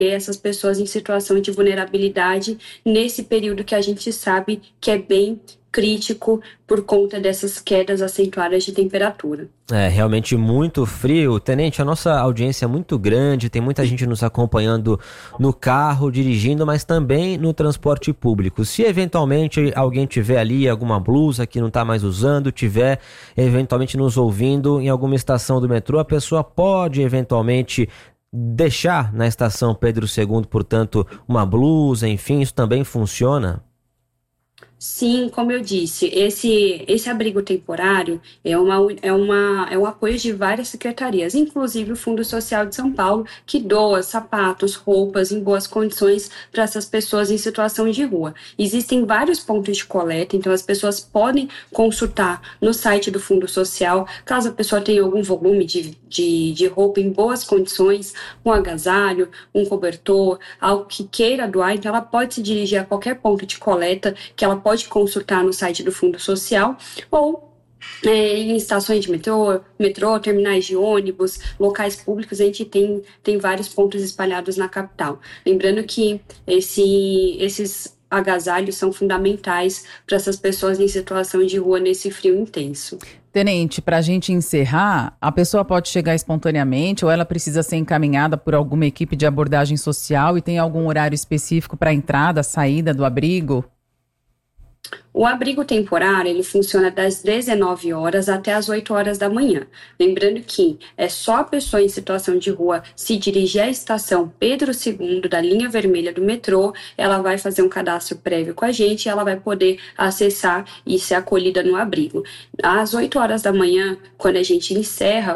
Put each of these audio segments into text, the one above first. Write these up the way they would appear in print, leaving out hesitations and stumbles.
essas pessoas em situação de vulnerabilidade nesse período que a gente sabe que é bem crítico por conta dessas quedas acentuadas de temperatura. É realmente muito frio. Tenente, a nossa audiência é muito grande, tem muita gente nos acompanhando no carro, dirigindo, mas também no transporte público. Se eventualmente alguém tiver ali alguma blusa que não está mais usando, tiver eventualmente nos ouvindo em alguma estação do metrô, a pessoa pode eventualmente deixar na estação Pedro II, portanto, uma blusa, enfim, isso também funciona? Sim, como eu disse, esse abrigo temporário é um apoio de várias secretarias, inclusive o Fundo Social de São Paulo, que doa sapatos, roupas em boas condições para essas pessoas em situação de rua. Existem vários pontos de coleta, então as pessoas podem consultar no site do Fundo Social, caso a pessoa tenha algum volume de roupa em boas condições, um agasalho, um cobertor, algo que queira doar, então ela pode se dirigir a qualquer ponto de coleta que ela pode consultar no site do Fundo Social ou em estações de metrô, terminais de ônibus, locais públicos. A gente tem vários pontos espalhados na capital. Lembrando que esses agasalhos são fundamentais para essas pessoas em situação de rua nesse frio intenso. Tenente, para a gente encerrar, a pessoa pode chegar espontaneamente ou ela precisa ser encaminhada por alguma equipe de abordagem social e tem algum horário específico para a entrada, saída do abrigo? O abrigo temporário, ele funciona das 19 horas até as 8 horas da manhã. Lembrando que é só a pessoa em situação de rua se dirigir à estação Pedro II da linha vermelha do metrô, ela vai fazer um cadastro prévio com a gente e ela vai poder acessar e ser acolhida no abrigo. Às 8 horas da manhã, quando a gente encerra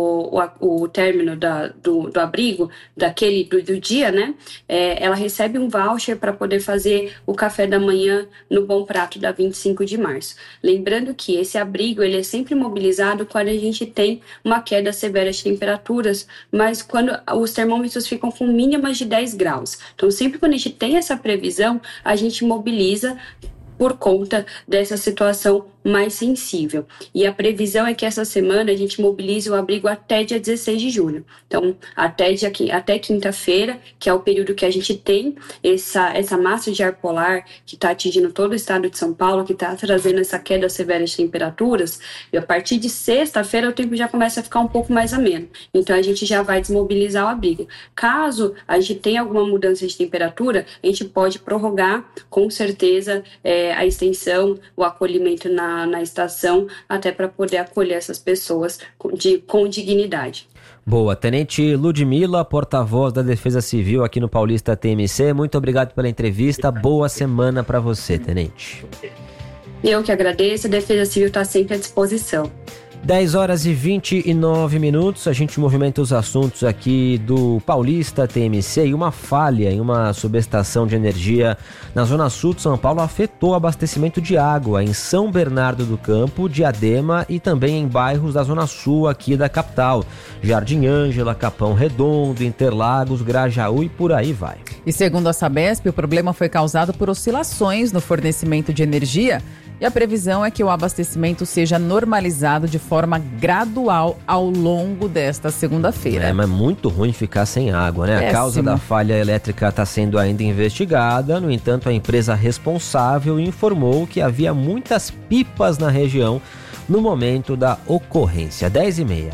o término do abrigo, do dia, né? Ela recebe um voucher para poder fazer o café da manhã no Bom Prato da 25 de março. Lembrando que esse abrigo ele é sempre mobilizado quando a gente tem uma queda severa de temperaturas, mas quando os termômetros ficam com mínimas de 10 graus. Então, sempre quando a gente tem essa previsão, a gente mobiliza por conta dessa situação mais sensível. E a previsão é que essa semana a gente mobilize o abrigo até dia 16 de julho. Então, até quinta-feira, que é o período que a gente tem essa massa de ar polar que está atingindo todo o estado de São Paulo, que está trazendo essa queda severa de temperaturas, e a partir de sexta-feira o tempo já começa a ficar um pouco mais ameno. Então, a gente já vai desmobilizar o abrigo. Caso a gente tenha alguma mudança de temperatura, a gente pode prorrogar, com certeza, a extensão, o acolhimento na estação, até para poder acolher essas pessoas com dignidade. Boa. Tenente Ludmila, porta-voz da Defesa Civil aqui no Paulista TMC, muito obrigado pela entrevista, boa semana para você, Tenente. Eu que agradeço, a Defesa Civil está sempre à disposição. 10 horas e 29 minutos, a gente movimenta os assuntos aqui do Paulista TMC e uma falha em uma subestação de energia na zona sul de São Paulo afetou o abastecimento de água em São Bernardo do Campo, Diadema e também em bairros da zona sul aqui da capital, Jardim Ângela, Capão Redondo, Interlagos, Grajaú e por aí vai. E segundo a Sabesp, o problema foi causado por oscilações no fornecimento de energia. E a previsão é que o abastecimento seja normalizado de forma gradual ao longo desta segunda-feira. Mas é muito ruim ficar sem água, né? Péssimo. A causa da falha elétrica está sendo ainda investigada. No entanto, a empresa responsável informou que havia muitas pipas na região no momento da ocorrência. 10h30.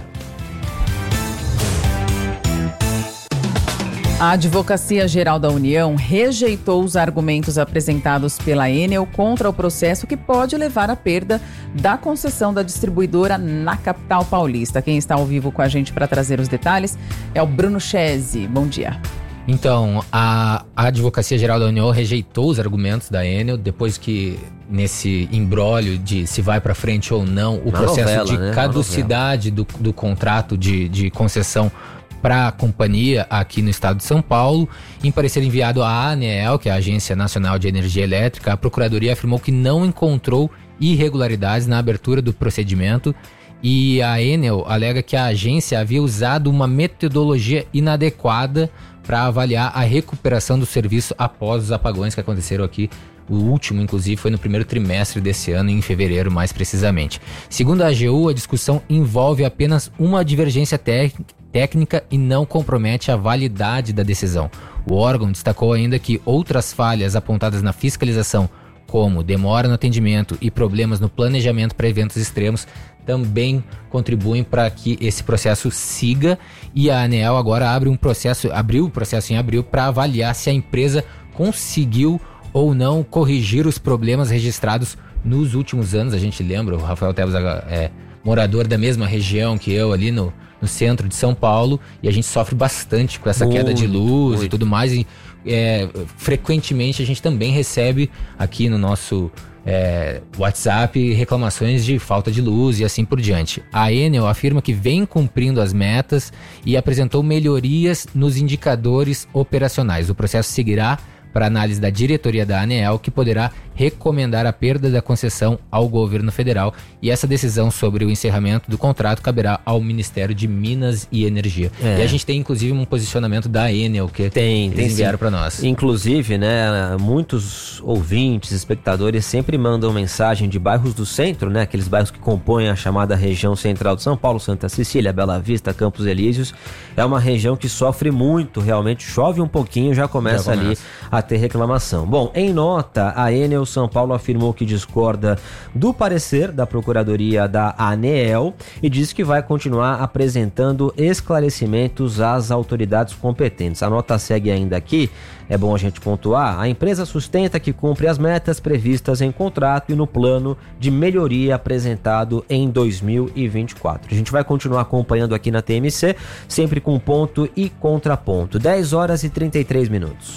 A Advocacia Geral da União rejeitou os argumentos apresentados pela Enel contra o processo que pode levar à perda da concessão da distribuidora na capital paulista. Quem está ao vivo com a gente para trazer os detalhes é o Bruno Chese. Bom dia. Então, a Advocacia Geral da União rejeitou os argumentos da Enel depois que, nesse imbróglio de se vai para frente ou não, o processo de caducidade do contrato de concessão para a companhia aqui no estado de São Paulo. Em parecer enviado à ANEEL, que é a Agência Nacional de Energia Elétrica, a Procuradoria afirmou que não encontrou irregularidades na abertura do procedimento e a Enel alega que a agência havia usado uma metodologia inadequada para avaliar a recuperação do serviço após os apagões que aconteceram aqui. O último, inclusive, foi no primeiro trimestre desse ano, em fevereiro, mais precisamente. Segundo a AGU, a discussão envolve apenas uma divergência técnica e não compromete a validade da decisão. O órgão destacou ainda que outras falhas apontadas na fiscalização, como demora no atendimento e problemas no planejamento para eventos extremos, também contribuem para que esse processo siga, e a ANEEL agora abriu o processo em abril para avaliar se a empresa conseguiu ou não corrigir os problemas registrados nos últimos anos. A gente lembra, o Rafael Tebas é morador da mesma região que eu, ali no centro de São Paulo, e a gente sofre bastante com essa queda de luz e tudo mais, e frequentemente a gente também recebe aqui no nosso WhatsApp reclamações de falta de luz e assim por diante. A Enel afirma que vem cumprindo as metas e apresentou melhorias nos indicadores operacionais. O processo seguirá para análise da diretoria da ANEEL, que poderá recomendar a perda da concessão ao governo federal, e essa decisão sobre o encerramento do contrato caberá ao Ministério de Minas e Energia. E a gente tem inclusive um posicionamento da Enel que eles enviaram para nós. Inclusive, né, muitos ouvintes, espectadores sempre mandam mensagem de bairros do centro, né, aqueles bairros que compõem a chamada região central de São Paulo, Santa Cecília, Bela Vista, Campos Elíseos. É uma região que sofre muito, realmente chove um pouquinho, já começa ali a ter reclamação. Bom, em nota, a Enel São Paulo afirmou que discorda do parecer da Procuradoria da ANEEL e diz que vai continuar apresentando esclarecimentos às autoridades competentes. A nota segue ainda aqui, é bom a gente pontuar: a empresa sustenta que cumpre as metas previstas em contrato e no plano de melhoria apresentado em 2024. A gente vai continuar acompanhando aqui na TMC, sempre com ponto e contraponto. 10 horas e 33 minutos.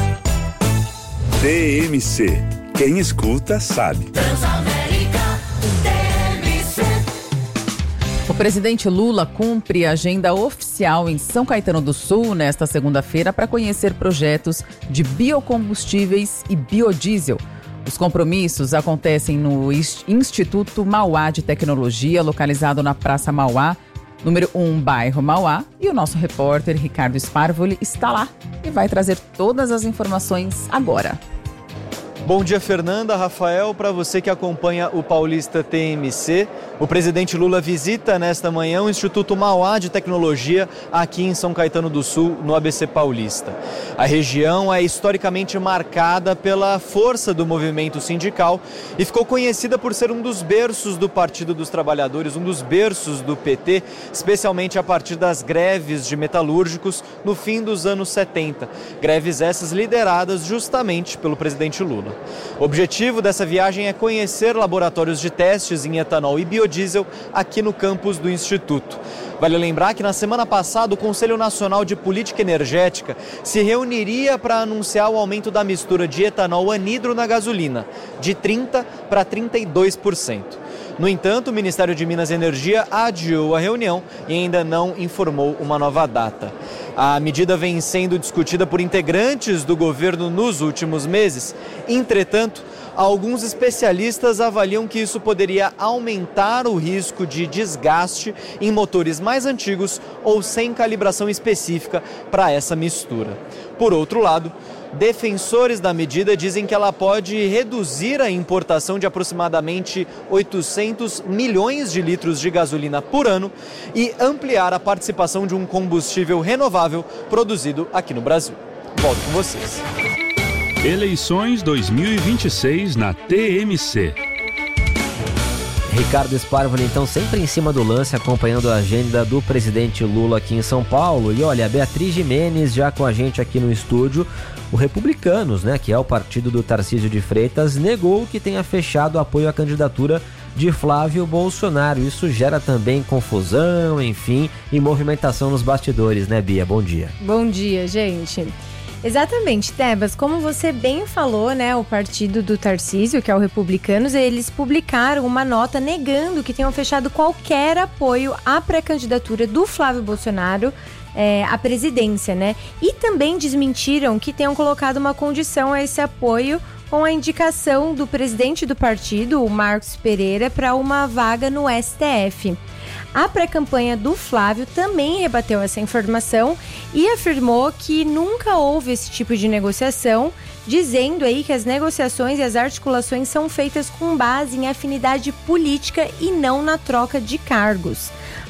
TMC. Quem escuta sabe. O presidente Lula cumpre a agenda oficial em São Caetano do Sul nesta segunda-feira para conhecer projetos de biocombustíveis e biodiesel. Os compromissos acontecem no Instituto Mauá de Tecnologia, localizado na Praça Mauá, número 1, bairro Mauá, e o nosso repórter Ricardo Sparvoli está lá e vai trazer todas as informações agora. Bom dia, Fernanda, Rafael, para você que acompanha o Paulista TMC. O presidente Lula visita nesta manhã o Instituto Mauá de Tecnologia aqui em São Caetano do Sul, no ABC Paulista. A região é historicamente marcada pela força do movimento sindical e ficou conhecida por ser um dos berços do Partido dos Trabalhadores, um dos berços do PT, especialmente a partir das greves de metalúrgicos no fim dos anos 70. Greves essas lideradas justamente pelo presidente Lula. O objetivo dessa viagem é conhecer laboratórios de testes em etanol e biodiesel aqui no campus do Instituto. Vale lembrar que na semana passada o Conselho Nacional de Política Energética se reuniria para anunciar o aumento da mistura de etanol anidro na gasolina, de 30% para 32%. No entanto, o Ministério de Minas e Energia adiou a reunião e ainda não informou uma nova data. A medida vem sendo discutida por integrantes do governo nos últimos meses. Entretanto, alguns especialistas avaliam que isso poderia aumentar o risco de desgaste em motores mais antigos ou sem calibração específica para essa mistura. Por outro lado, defensores da medida dizem que ela pode reduzir a importação de aproximadamente 800 milhões de litros de gasolina por ano e ampliar a participação de um combustível renovável produzido aqui no Brasil. Volto com vocês. Eleições 2026 na TMC. Ricardo Sparvoli, então, sempre em cima do lance, acompanhando a agenda do presidente Lula aqui em São Paulo. E olha, a Beatriz Gimenez já com a gente aqui no estúdio. O Republicanos, né, que é o partido do Tarcísio de Freitas, negou que tenha fechado apoio à candidatura de Flávio Bolsonaro. Isso gera também confusão, enfim, e movimentação nos bastidores, né, Bia? Bom dia. Bom dia, gente. Exatamente, Tebas, como você bem falou, né, o partido do Tarcísio, que é o Republicanos, eles publicaram uma nota negando que tenham fechado qualquer apoio à pré-candidatura do Flávio Bolsonaro à presidência, né? E também desmentiram que tenham colocado uma condição a esse apoio com a indicação do presidente do partido, o Marcos Pereira, para uma vaga no STF. A pré-campanha do Flávio também rebateu essa informação e afirmou que nunca houve esse tipo de negociação, dizendo aí que as negociações e as articulações são feitas com base em afinidade política e não na troca de cargos.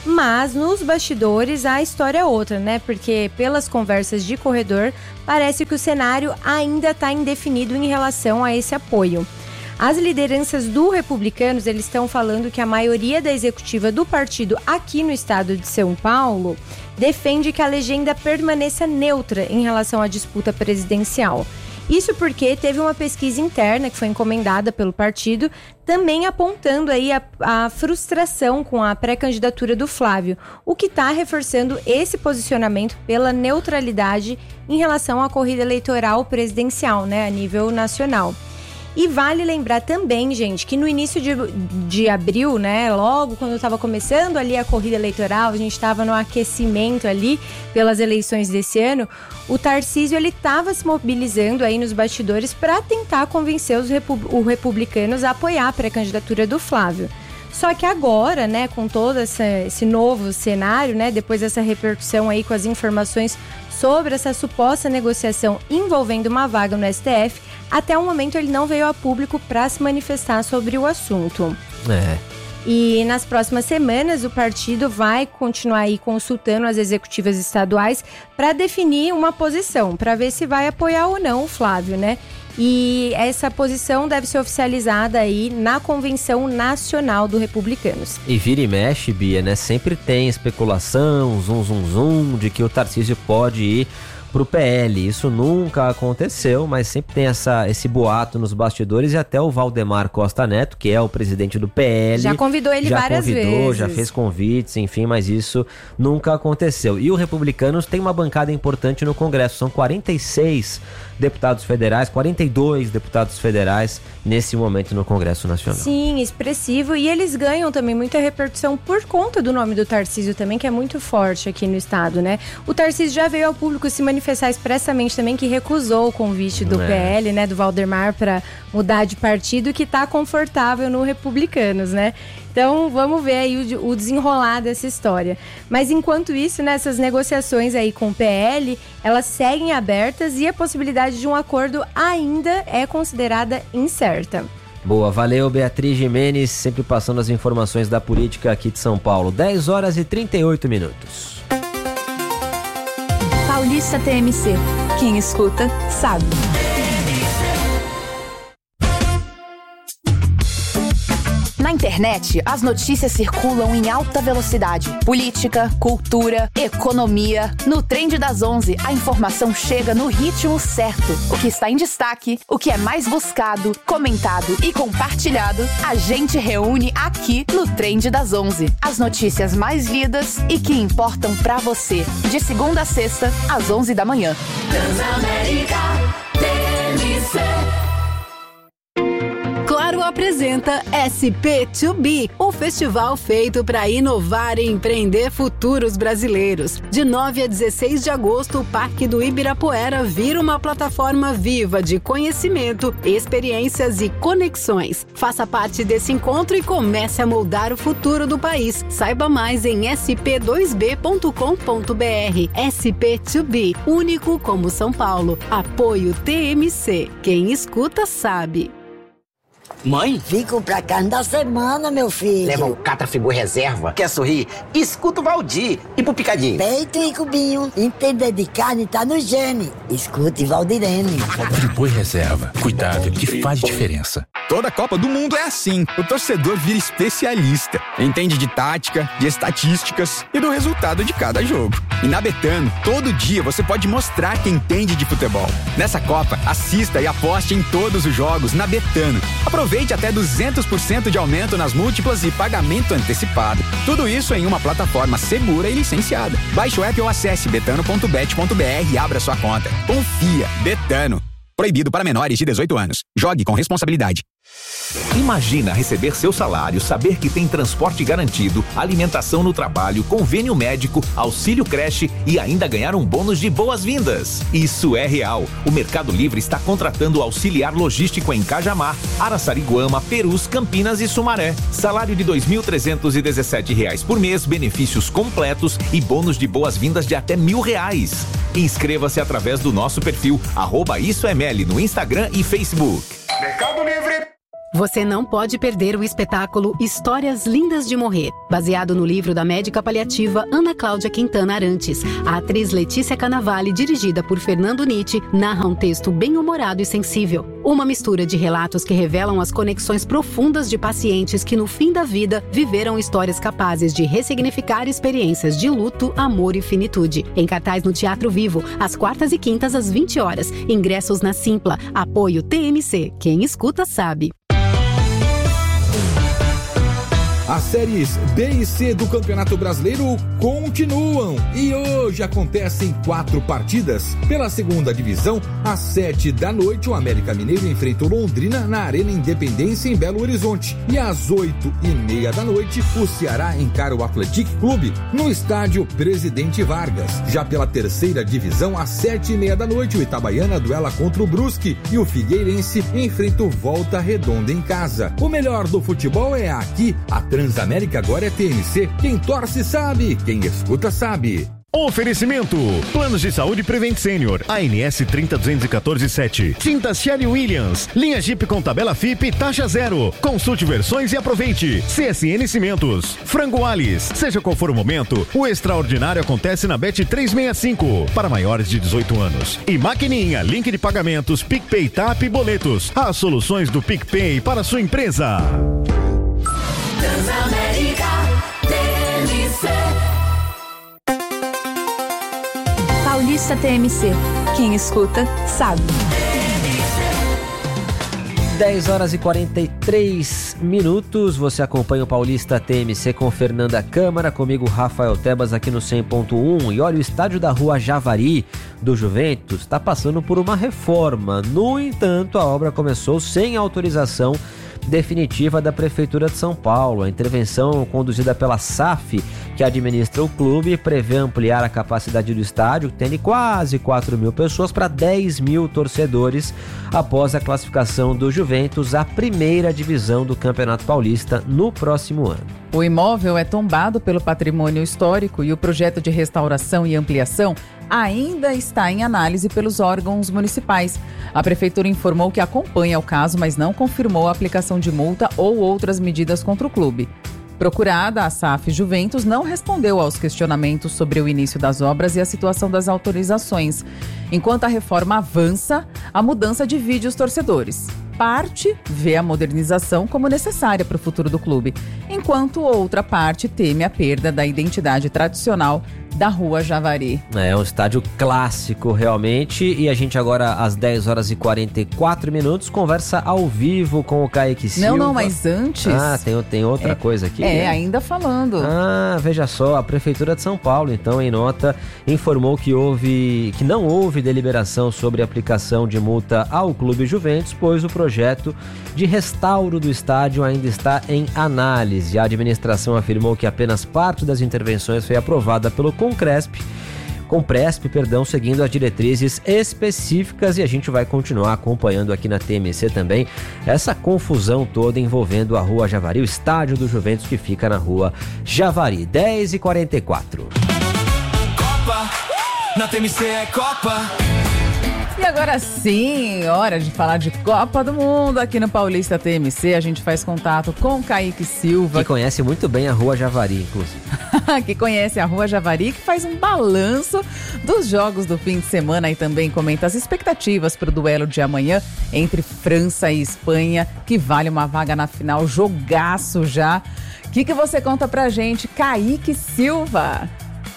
Mas nos bastidores a história é outra, né? Porque pelas conversas de corredor, parece que o cenário ainda está indefinido em relação a esse apoio. As lideranças do Republicanos, eles estão falando que a maioria da executiva do partido aqui no estado de São Paulo defende que a legenda permaneça neutra em relação à disputa presidencial. Isso porque teve uma pesquisa interna que foi encomendada pelo partido, também apontando aí a frustração com a pré-candidatura do Flávio, o que está reforçando esse posicionamento pela neutralidade em relação à corrida eleitoral presidencial, né, a nível nacional. E vale lembrar também, gente, que no início de abril, né, logo quando estava começando ali a corrida eleitoral, a gente estava no aquecimento ali pelas eleições desse ano, o Tarcísio ele estava se mobilizando aí nos bastidores para tentar convencer os republicanos a apoiar a pré-candidatura do Flávio. Só que agora, né, com todo esse novo cenário, né, depois dessa repercussão aí com as informações sobre essa suposta negociação envolvendo uma vaga no STF, até o momento ele não veio a público para se manifestar sobre o assunto. E nas próximas semanas o partido vai continuar aí consultando as executivas estaduais para definir uma posição, para ver se vai apoiar ou não o Flávio, né? E essa posição deve ser oficializada aí na Convenção Nacional do Republicanos. E vira e mexe, Bia, né? Sempre tem especulação, zum, de que o Tarcísio pode ir pro PL. Isso nunca aconteceu, mas sempre tem esse boato nos bastidores, e até o Valdemar Costa Neto, que é o presidente do PL, já convidou ele várias vezes. Já fez convites, enfim, mas isso nunca aconteceu. E o Republicanos tem uma bancada importante no Congresso, são 46 deputados federais, 42 deputados federais nesse momento no Congresso Nacional. Sim, expressivo, e eles ganham também muita repercussão por conta do nome do Tarcísio também, que é muito forte aqui no estado, né? O Tarcísio já veio ao público se manifestar expressamente também que recusou o convite do PL, né, do Valdemar, para mudar de partido, que tá confortável no Republicanos, né? Então, vamos ver aí o desenrolar dessa história. Mas, enquanto isso, nessas negociações aí com o PL, elas seguem abertas e a possibilidade de um acordo ainda é considerada incerta. Boa, valeu Beatriz Gimenez, sempre passando as informações da política aqui de São Paulo. 10 horas e 38 minutos. Paulista TMC. Quem escuta, sabe. Na internet, as notícias circulam em alta velocidade. Política, cultura, economia. No Trend das 11, a informação chega no ritmo certo. O que está em destaque, o que é mais buscado, comentado e compartilhado, a gente reúne aqui no Trend das 11. As notícias mais lidas e que importam pra você. De segunda a sexta, às 11 da manhã. Transamérica TMC. Claro apresenta SP2B, o festival feito para inovar e empreender futuros brasileiros. De 9 a 16 de agosto, o Parque do Ibirapuera vira uma plataforma viva de conhecimento, experiências e conexões. Faça parte desse encontro e comece a moldar o futuro do país. Saiba mais em sp2b.com.br. SP2B, único como São Paulo. Apoio TMC. Quem escuta sabe. Mãe? Vim comprar carne da semana, meu filho. Leva o Catrafigu Reserva. Quer sorrir? Escuta o Valdir. E pro Picadinho? Peito e cubinho. Entender de carne tá no gene. Escute Valdirene. Friboi Reserva. Cuidado que faz diferença. Toda Copa do Mundo é assim. O torcedor vira especialista. Entende de tática, de estatísticas e do resultado de cada jogo. E na Betano, todo dia você pode mostrar que entende de futebol. Nessa Copa, assista e aposte em todos os jogos na Betano. Aproveite até 200% de aumento nas múltiplas e pagamento antecipado. Tudo isso em uma plataforma segura e licenciada. Baixe o app ou acesse betano.bet.br e abra sua conta. Confia. Betano. Proibido para menores de 18 anos. Jogue com responsabilidade. Imagina receber seu salário, saber que tem transporte garantido, alimentação no trabalho, convênio médico, auxílio creche e ainda ganhar um bônus de boas-vindas. Isso é real. O Mercado Livre está contratando auxiliar logístico em Cajamar, Araçariguama, Perus, Campinas e Sumaré. Salário de R$ 2.317 por mês, benefícios completos e bônus de boas-vindas de até R$1.000. Inscreva-se através do nosso perfil @IsoML no Instagram e Facebook. Mercado Livre. Você não pode perder o espetáculo Histórias Lindas de Morrer, baseado no livro da médica paliativa Ana Cláudia Quintana Arantes. A atriz Letícia Cannavale, dirigida por Fernando Nitti, narra um texto bem-humorado e sensível. Uma mistura de relatos que revelam as conexões profundas de pacientes que, no fim da vida, viveram histórias capazes de ressignificar experiências de luto, amor e finitude. Em cartaz no Teatro Vivo, às quartas e quintas, às 20 horas. Ingressos na Simpla. Apoio TMC. Quem escuta sabe. As séries B e C do Campeonato Brasileiro continuam e hoje acontecem 4 partidas. Pela segunda divisão, às 7 da noite, o América Mineiro enfrenta o Londrina na Arena Independência em Belo Horizonte. E às 8:30 da noite, o Ceará encara o Athletic Clube no estádio Presidente Vargas. Já pela terceira divisão, às 7:30 da noite, o Itabaiana duela contra o Brusque e o Figueirense enfrenta o Volta Redonda em casa. O melhor do futebol é aqui. A Transamérica agora é TMC. Quem torce sabe, quem escuta sabe. Oferecimento: Planos de Saúde Prevent Senior, ANS 302147. Tinta Shelly Williams, linha Jeep com tabela FIP, taxa zero. Consulte versões e aproveite. CSN Cimentos, Frango Alice. Seja qual for o momento, o extraordinário acontece na Bet 365, para maiores de 18 anos. E Maquininha, link de pagamentos, PicPay, TAP e boletos. As soluções do PicPay para sua empresa. Transamérica TMC. Paulista TMC. Quem escuta, sabe. 10 horas e 43 minutos. Você acompanha o Paulista TMC com Fernanda Câmara, comigo Rafael Tebas aqui no 100.1. E olha, o estádio da Rua Javari do Juventus está passando por uma reforma. No entanto, a obra começou sem autorização definitiva da Prefeitura de São Paulo. A intervenção conduzida pela SAF, que administra o clube, prevê ampliar a capacidade do estádio, que tem quase 4 mil pessoas, para 10 mil torcedores, após a classificação do Juventus à primeira divisão do Campeonato Paulista no próximo ano. O imóvel é tombado pelo patrimônio histórico e o projeto de restauração e ampliação ainda está em análise pelos órgãos municipais. A Prefeitura informou que acompanha o caso, mas não confirmou a aplicação de multa ou outras medidas contra o clube. Procurada, a SAF Juventus não respondeu aos questionamentos sobre o início das obras e a situação das autorizações. Enquanto a reforma avança, a mudança divide os torcedores. Parte vê a modernização como necessária para o futuro do clube, enquanto outra parte teme a perda da identidade tradicional da Rua Javari. É um estádio clássico realmente, e a gente agora às 10 horas e 44 minutos conversa ao vivo com o Kaique Silva. Não, mas antes... tem outra coisa aqui? Ainda falando. Veja só, a Prefeitura de São Paulo, então, em nota, informou que não houve deliberação sobre a aplicação de multa ao Clube Juventus, pois o projeto de restauro do estádio ainda está em análise. A administração afirmou que apenas parte das intervenções foi aprovada pelo Compresp, seguindo as diretrizes específicas, e a gente vai continuar acompanhando aqui na TMC também essa confusão toda envolvendo a Rua Javari, o estádio do Juventus que fica na Rua Javari. 10h44. Copa, na TMC é Copa. E agora sim, hora de falar de Copa do Mundo aqui no Paulista TMC. A gente faz contato com Kaique Silva, que conhece muito bem a Rua Javari, inclusive. Que conhece a Rua Javari, que faz um balanço dos jogos do fim de semana e também comenta as expectativas para o duelo de amanhã entre França e Espanha, que vale uma vaga na final, jogaço já. O que você conta pra gente, Kaique Silva?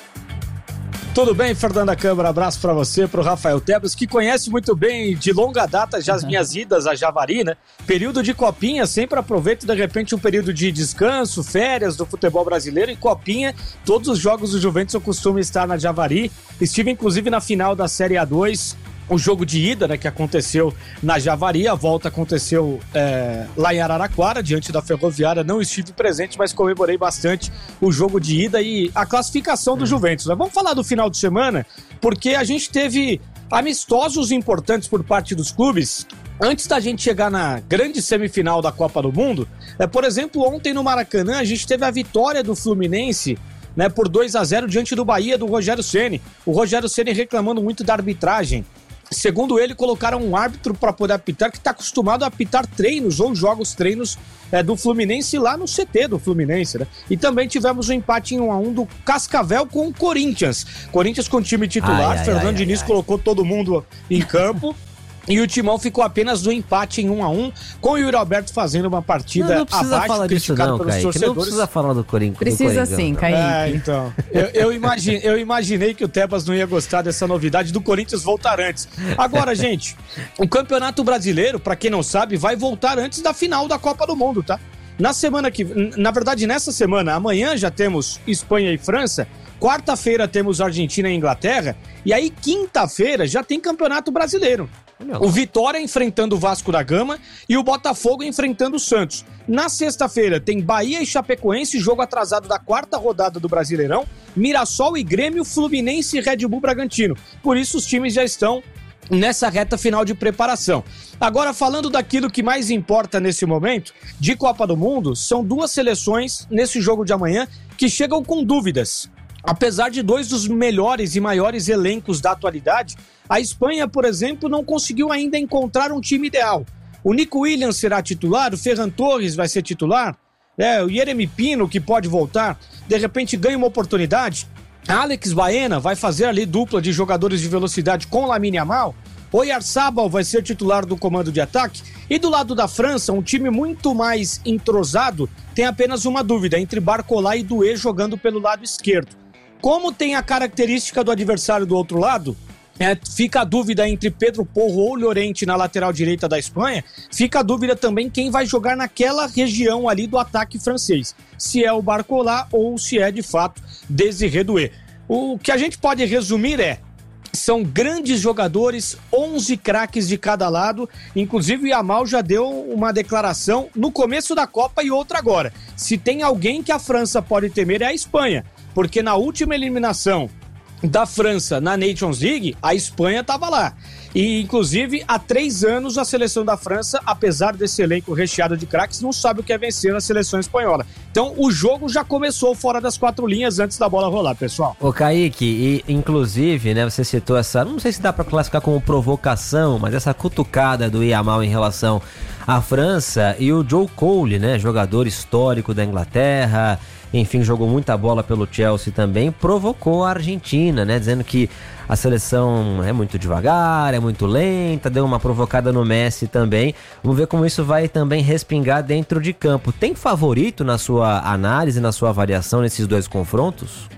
Tudo bem, Fernanda Câmara? Abraço para você, para o Rafael Tebas, que conhece muito bem de longa data já as minhas idas a Javari, né? Período de Copinha, sempre aproveito de repente um período de descanso, férias do futebol brasileiro, e Copinha, todos os jogos do Juventus eu costumo estar na Javari. Estive inclusive na final da Série A2, o jogo de ida, né, que aconteceu na Javari. A volta aconteceu lá em Araraquara, diante da Ferroviária. Não estive presente, mas comemorei bastante o jogo de ida e a classificação do Juventus, né? Vamos falar do final de semana, porque a gente teve amistosos importantes por parte dos clubes antes da gente chegar na grande semifinal da Copa do Mundo. Por exemplo, ontem no Maracanã a gente teve a vitória do Fluminense, né, por 2-0 diante do Bahia, do Rogério Ceni. O Rogério Ceni reclamando muito da arbitragem. Segundo ele, colocaram um árbitro para poder apitar, que está acostumado a apitar treinos ou jogos treinos do Fluminense lá no CT do Fluminense, né? E também tivemos um empate em 1-1 do Cascavel com o Corinthians. Corinthians com o time titular, Fernando Diniz colocou todo mundo em campo. E o Timão ficou apenas no empate em 1-1, com o Yuri Alberto fazendo uma partida abaixo, criticado pelos torcedores. Não precisa falar do Corinthians. Precisa sim, Kaique. Então. Eu imaginei que o Tebas não ia gostar dessa novidade do Corinthians voltar antes. Agora, gente, o Campeonato Brasileiro, pra quem não sabe, vai voltar antes da final da Copa do Mundo, tá? Nessa semana, amanhã já temos Espanha e França, quarta-feira temos Argentina e Inglaterra, e aí quinta-feira já tem Campeonato Brasileiro. O Vitória enfrentando o Vasco da Gama e o Botafogo enfrentando o Santos. Na sexta-feira tem Bahia e Chapecoense, jogo atrasado da quarta rodada do Brasileirão, Mirassol e Grêmio, Fluminense e Red Bull Bragantino. Por isso os times já estão nessa reta final de preparação. Agora, falando daquilo que mais importa nesse momento, de Copa do Mundo, são duas seleções nesse jogo de amanhã que chegam com dúvidas. Apesar de dois dos melhores e maiores elencos da atualidade, a Espanha, por exemplo, não conseguiu ainda encontrar um time ideal. O Nico Williams será titular, o Ferran Torres vai ser titular, o Yeremy Pino, que pode voltar, de repente ganha uma oportunidade. Alex Baena vai fazer ali dupla de jogadores de velocidade com Lamine Yamal. Oyarzabal vai ser titular do comando de ataque. E do lado da França, um time muito mais entrosado, tem apenas uma dúvida entre Barcola e Doué jogando pelo lado esquerdo. Como tem a característica do adversário do outro lado, fica a dúvida entre Pedro Porro ou Llorente na lateral direita da Espanha, fica a dúvida também quem vai jogar naquela região ali do ataque francês, se é o Barcola ou se é de fato Désiré Doué. O que a gente pode resumir são grandes jogadores, 11 craques de cada lado, inclusive o Yamal já deu uma declaração no começo da Copa e outra agora. Se tem alguém que a França pode temer é a Espanha, porque na última eliminação da França na Nations League, a Espanha estava lá. E, inclusive, há 3 anos a seleção da França, apesar desse elenco recheado de craques, não sabe o que é vencer na seleção espanhola. Então, o jogo já começou fora das 4 linhas antes da bola rolar, pessoal. Ô, Kaique, e inclusive, né, você citou essa, não sei se dá pra classificar como provocação, mas essa cutucada do Yamal em relação à França e o Joe Cole, né, jogador histórico da Inglaterra, enfim, jogou muita bola pelo Chelsea também, provocou a Argentina, né, dizendo que a seleção é muito devagar, é muito lenta, deu uma provocada no Messi também. Vamos ver como isso vai também respingar dentro de campo. Tem favorito na sua análise, na sua avaliação nesses dois confrontos?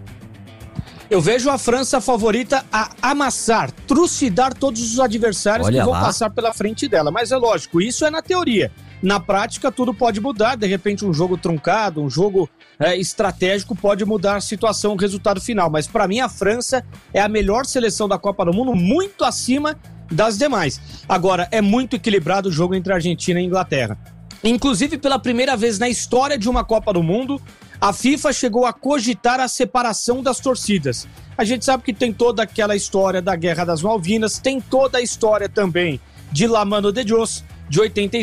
Eu vejo a França favorita a amassar, trucidar todos os adversários que vão passar pela frente dela. Mas é lógico, isso é na teoria. Na prática, tudo pode mudar. De repente, um jogo truncado, um jogo estratégico pode mudar a situação, o resultado final. Mas, para mim, a França é a melhor seleção da Copa do Mundo, muito acima das demais. Agora, é muito equilibrado o jogo entre Argentina e Inglaterra. Inclusive, pela primeira vez na história de uma Copa do Mundo, a FIFA chegou a cogitar a separação das torcidas. A gente sabe que tem toda aquela história da Guerra das Malvinas, tem toda a história também de La Mano de Dios, de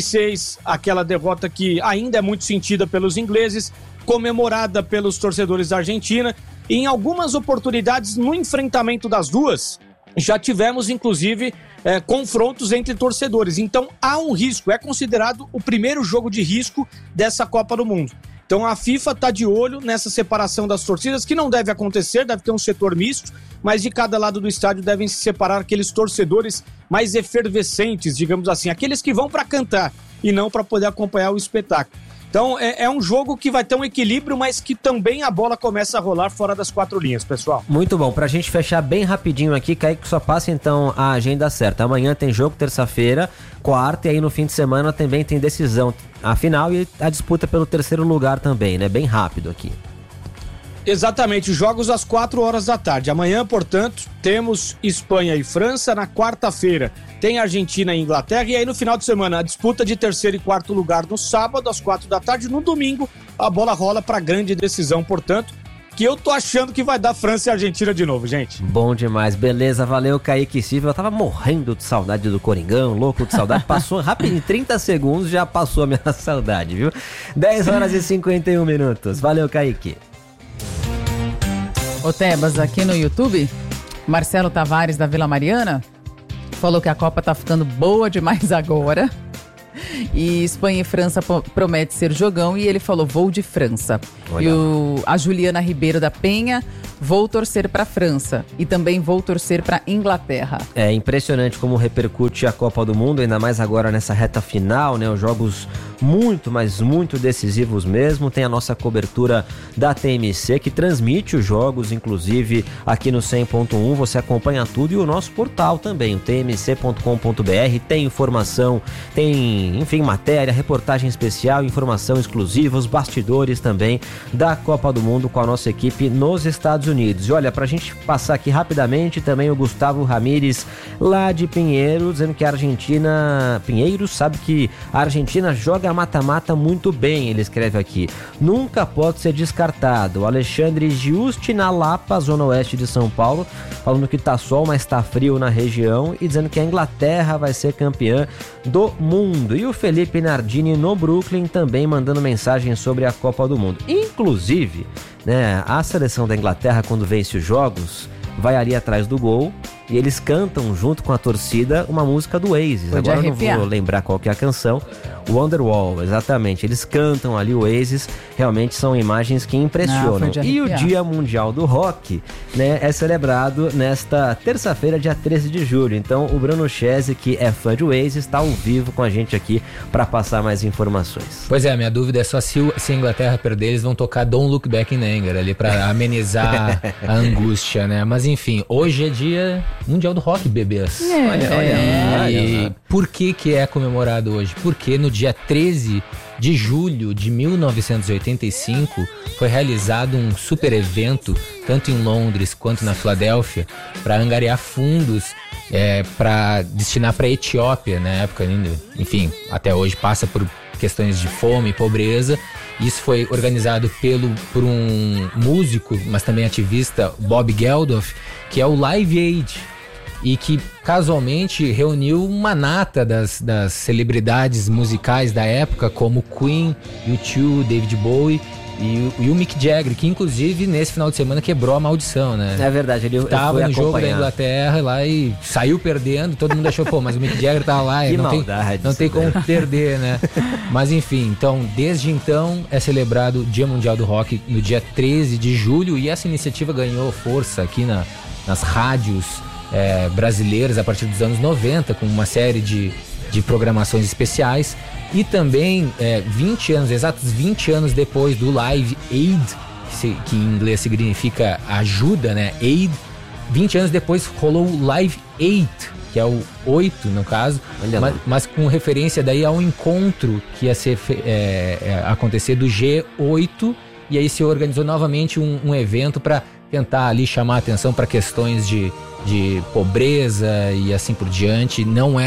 86, aquela derrota que ainda é muito sentida pelos ingleses, comemorada pelos torcedores da Argentina. E em algumas oportunidades, no enfrentamento das duas, já tivemos, inclusive, confrontos entre torcedores. Então, há um risco. É considerado o primeiro jogo de risco dessa Copa do Mundo. Então, a FIFA está de olho nessa separação das torcidas, que não deve acontecer, deve ter um setor misto, mas de cada lado do estádio devem se separar aqueles torcedores mais efervescentes, digamos assim, aqueles que vão para cantar e não para poder acompanhar o espetáculo. Então, é um jogo que vai ter um equilíbrio, mas que também a bola começa a rolar fora das 4 linhas, pessoal. Muito bom. Pra gente fechar bem rapidinho aqui, Kaique, só passa então a agenda certa. Amanhã tem jogo, terça-feira, quarta, e aí no fim de semana também tem decisão, a final e a disputa pelo terceiro lugar também, né? Bem rápido aqui. Exatamente, jogos às 4 horas da tarde. Amanhã, portanto, temos Espanha e França. Na quarta-feira tem Argentina e Inglaterra. E aí no final de semana, a disputa de terceiro e quarto lugar no sábado, às 4 da tarde. No domingo, a bola rola para grande decisão, portanto, que eu tô achando que vai dar França e Argentina de novo, gente. Bom demais, beleza, valeu, Kaique Silva. Eu tava morrendo de saudade do Coringão, louco de saudade. Passou rápido, em 30 segundos já passou a minha saudade, viu? 10 horas e 51 minutos. Valeu, Kaique. Ô Tebas, aqui no YouTube, Marcelo Tavares da Vila Mariana falou que a Copa tá ficando boa demais agora. E Espanha e França promete ser jogão. E ele falou, vou de França. Olha. E a Juliana Ribeiro da Penha, vou torcer para França. E também vou torcer para Inglaterra. É impressionante como repercute a Copa do Mundo, ainda mais agora nessa reta final, né? Os jogos muito, mas muito decisivos mesmo. Tem a nossa cobertura da TMC, que transmite os jogos, inclusive aqui no 100.1, você acompanha tudo. E o nosso portal também, o tmc.com.br, tem informação, tem, enfim, matéria, reportagem especial, informação exclusiva, os bastidores também da Copa do Mundo com a nossa equipe nos Estados Unidos. E olha, pra gente passar aqui rapidamente, também o Gustavo Ramires, lá de Pinheiros, dizendo que a Argentina... Pinheiros sabe que a Argentina joga mata-mata muito bem, ele escreve aqui. Nunca pode ser descartado. O Alexandre Giusti, na Lapa, zona oeste de São Paulo, falando que tá sol, mas tá frio na região, e dizendo que a Inglaterra vai ser campeã do mundo. E o Felipe Nardini, no Brooklyn, também mandando mensagem sobre a Copa do Mundo. Inclusive, né, a seleção da Inglaterra, quando vence os jogos, vai ali atrás do gol e eles cantam junto com a torcida uma música do Oasis. Pode Agora arrepiar. eu não vou lembrar qual que é a canção. Wonderwall, exatamente. Eles cantam ali o Oasis. Realmente são imagens que impressionam. E o Dia Mundial do Rock, né, é celebrado nesta terça-feira, dia 13 de julho. Então o Bruno Chese, que é fã de Oasis, está ao vivo com a gente aqui para passar mais informações. Pois é, a minha dúvida é só se a Inglaterra perder, eles vão tocar Don't Look Back in Anger ali para amenizar a angústia, né? Mas enfim, hoje é dia Mundial do Rock, bebês. Olha. E por que é comemorado hoje? Porque no dia 13 de julho de 1985 foi realizado um super evento, tanto em Londres quanto na Filadélfia, para angariar fundos para destinar para a Etiópia, na época ainda, enfim, até hoje passa por questões de fome e pobreza. Isso foi organizado por um músico, mas também ativista, Bob Geldof, que é o Live Aid, e que casualmente reuniu uma nata das celebridades musicais da época, como Queen, U2, David Bowie e o Mick Jagger, que inclusive nesse final de semana quebrou a maldição, né? É verdade, ele estava no jogo da Inglaterra lá e saiu perdendo, todo mundo achou, pô, mas o Mick Jagger tá lá, não tem como perder, né? Mas enfim, então, desde então é celebrado o Dia Mundial do Rock no dia 13 de julho, e essa iniciativa ganhou força aqui nas rádios brasileiras a partir dos anos 90, com uma série de programações especiais. E também 20 anos depois do Live Aid, que em inglês significa ajuda, né? Aid, 20 anos depois rolou o Live 8, que é o 8 no caso, mas com referência daí ao encontro que ia acontecer do G8, e aí se organizou novamente um evento para tentar ali chamar a atenção para questões de pobreza e assim por diante.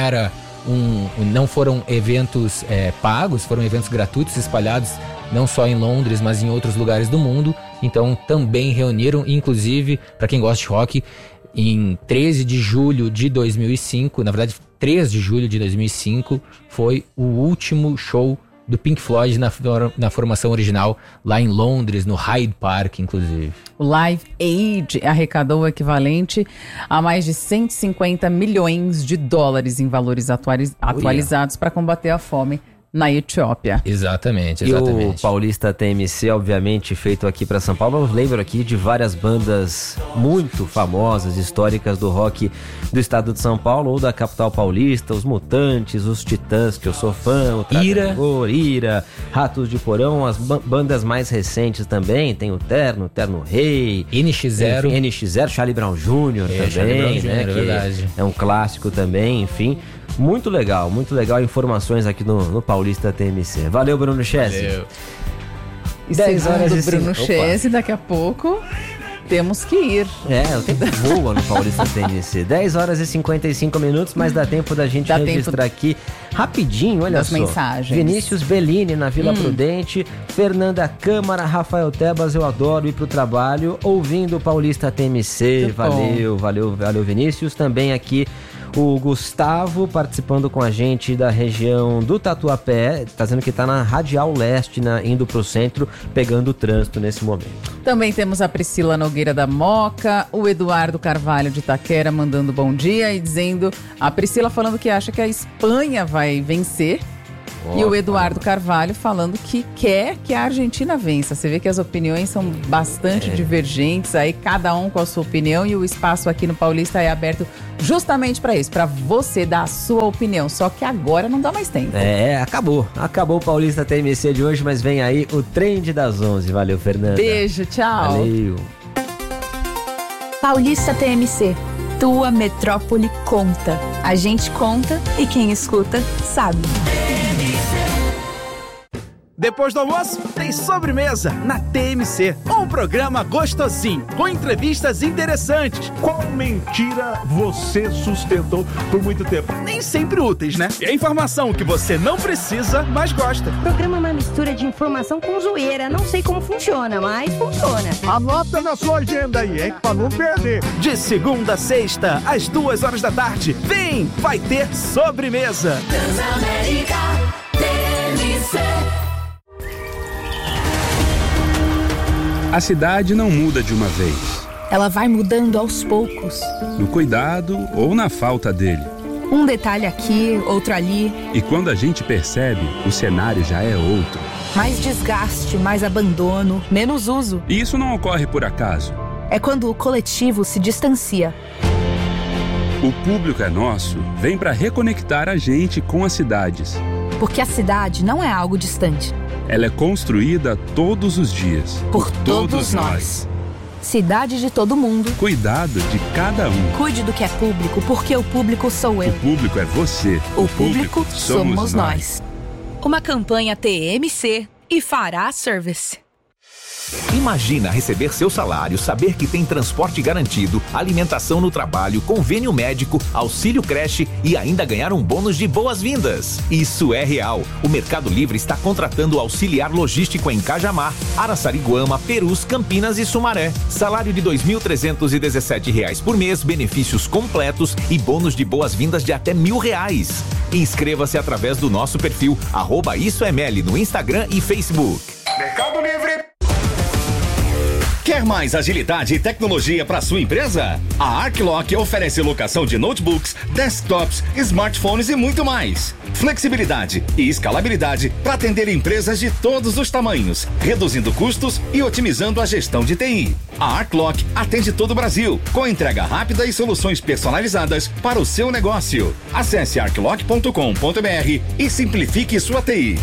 Não foram eventos pagos, foram eventos gratuitos espalhados não só em Londres, mas em outros lugares do mundo. Então também reuniram, inclusive, para quem gosta de rock, em 13 de julho de 2005, na verdade 3 de julho de 2005, foi o último show do Pink Floyd na formação original, lá em Londres, no Hyde Park, inclusive. O Live Aid arrecadou o equivalente a mais de 150 milhões de dólares em valores atualizados para combater a fome na Etiópia. Exatamente. E o Paulista TMC, obviamente, feito aqui para São Paulo. Eu lembro aqui de várias bandas muito famosas, históricas do rock do estado de São Paulo ou da capital paulista, os Mutantes, os Titãs, que eu sou fã, o Ira, Ratos de Porão, as bandas mais recentes também, tem o Terno Rei, NX0, Charlie Brown Jr. também, Charlie Brown Jr., né? É verdade. É um clássico também, enfim. Muito legal, informações aqui no Paulista TMC. Valeu, Bruno Chese. Valeu. 10 horas do Bruno Chese, daqui a pouco temos que ir. O tempo voa no Paulista TMC. 10 horas e 55 minutos, mas dá tempo da gente registrar aqui rapidinho, olha só. Mensagens. Vinícius Bellini na Vila Prudente, Fernanda Câmara, Rafael Tebas, eu adoro ir pro trabalho ouvindo o Paulista TMC. Valeu, Vinícius. Também aqui O Gustavo participando com a gente da região do Tatuapé, tá dizendo que tá na Radial Leste, indo pro centro, pegando o trânsito nesse momento. Também temos a Priscila Nogueira da Moca, o Eduardo Carvalho de Itaquera mandando bom dia e dizendo, a Priscila falando que acha que a Espanha vai vencer. Opa. E o Eduardo Carvalho falando que quer que a Argentina vença. Você vê que as opiniões são bastante divergentes, aí cada um com a sua opinião, e o espaço aqui no Paulista é aberto justamente para isso, para você dar a sua opinião. Só que agora não dá mais tempo. Acabou o Paulista TMC de hoje, mas vem aí o Trend das 11. Valeu, Fernanda. Beijo, tchau. Valeu. Paulista TMC. Tua metrópole conta. A gente conta e quem escuta sabe. Depois do almoço, tem sobremesa na TMC. Um programa gostosinho, com entrevistas interessantes. Qual mentira você sustentou por muito tempo? Nem sempre úteis, né? É informação que você não precisa, mas gosta. O programa é uma mistura de informação com zoeira. Não sei como funciona, mas funciona. Anota na sua agenda aí, hein? Pra não perder. De segunda a sexta, às 2h da tarde. Vem, vai ter sobremesa. Transamérica TMC. A cidade não muda de uma vez. Ela vai mudando aos poucos. No cuidado ou na falta dele. Um detalhe aqui, outro ali. E quando a gente percebe, o cenário já é outro. Mais desgaste, mais abandono, menos uso. E isso não ocorre por acaso. É quando o coletivo se distancia. O Público é Nosso vem para reconectar a gente com as cidades. Porque a cidade não é algo distante. Ela é construída todos os dias. Por todos nós. Cidade de todo mundo. Cuidado de cada um. Cuide do que é público, porque o público sou eu. O público é você. O público somos nós. Uma campanha TMC e Fará Service. Imagina receber seu salário, saber que tem transporte garantido, alimentação no trabalho, convênio médico, auxílio creche e ainda ganhar um bônus de boas-vindas. Isso é real. O Mercado Livre está contratando auxiliar logístico em Cajamar, Araçariguama, Perus, Campinas e Sumaré. Salário de R$ 2.317 por mês, benefícios completos e bônus de boas-vindas de até R$1.000. Inscreva-se através do nosso perfil @IsoML no Instagram e Facebook. Mercado Livre. Quer mais agilidade e tecnologia para sua empresa? A Arclock oferece locação de notebooks, desktops, smartphones e muito mais. Flexibilidade e escalabilidade para atender empresas de todos os tamanhos, reduzindo custos e otimizando a gestão de TI. A Arclock atende todo o Brasil, com entrega rápida e soluções personalizadas para o seu negócio. Acesse arclock.com.br e simplifique sua TI.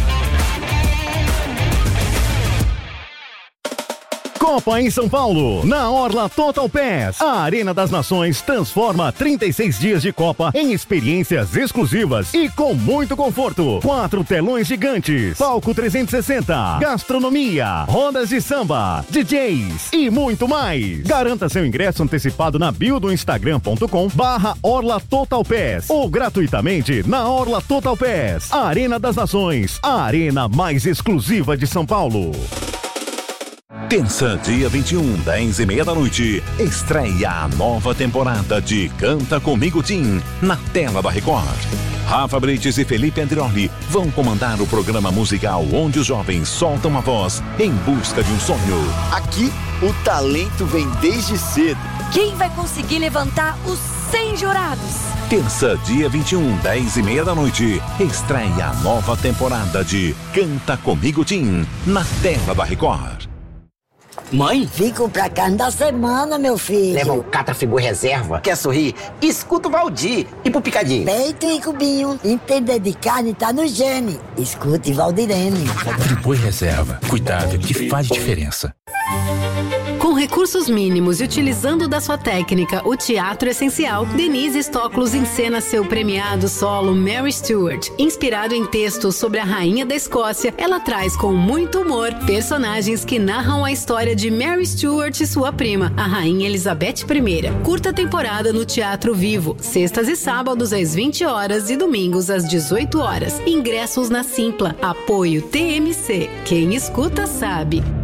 Copa em São Paulo, na Orla Total Pass. A Arena das Nações transforma 36 dias de Copa em experiências exclusivas e com muito conforto. 4 telões gigantes, palco 360, gastronomia, rodas de samba, DJs e muito mais. Garanta seu ingresso antecipado na bio do Instagram.com/Orla Total Pass ou gratuitamente na Orla Total Pass. A Arena das Nações, a arena mais exclusiva de São Paulo. Terça, dia 21, 10h30 da noite, estreia a nova temporada de Canta Comigo Tim, na tela da Record. Rafa Brites e Felipe Andrioli vão comandar o programa musical onde os jovens soltam a voz em busca de um sonho. Aqui, o talento vem desde cedo. Quem vai conseguir levantar os 100 jurados? Terça, dia 21, 10h30 da noite, estreia a nova temporada de Canta Comigo Tim, na tela da Record. Mãe? Fico pra carne da semana, meu filho. Leva o Catafigu Reserva. Quer sorrir? Escuta o Valdir. E pro Picadinho? Peito e cubinho. Entender de carne tá no gene. Escute Valdirene. Friboi Reserva. Cuidado que faz diferença. Com recursos mínimos e utilizando da sua técnica o teatro essencial, Denise Stoklos encena seu premiado solo Mary Stuart. Inspirado em textos sobre a rainha da Escócia, ela traz com muito humor personagens que narram a história de Mary Stuart e sua prima, a rainha Elizabeth I. Curta temporada no Teatro Vivo, sextas e sábados às 20 horas e domingos às 18 horas. Ingressos na Simpla. Apoio TMC. Quem escuta sabe.